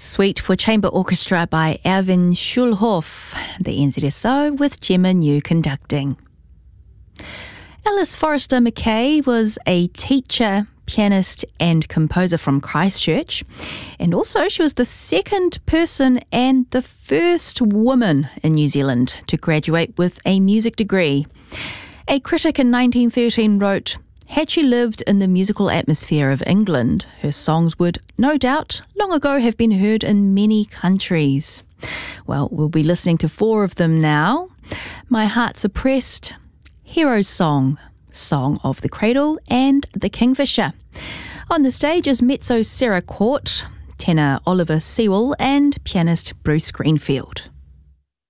Suite for Chamber Orchestra by Erwin Schulhoff, the NZSO with Gemma New conducting. Alice Forrester Mackay was a teacher, pianist and composer from Christchurch, and also she was the second person and the first woman in New Zealand to graduate with a music degree. A critic in 1913 wrote, "Had she lived in the musical atmosphere of England, her songs would, no doubt, long ago have been heard in many countries." Well, we'll be listening to 4 of them now. My Heart's Oppressed, Hero's Song, Song of the Cradle, and The Kingfisher. On the stage is mezzo Sarah Court, tenor Oliver Sewell, and pianist Bruce Greenfield.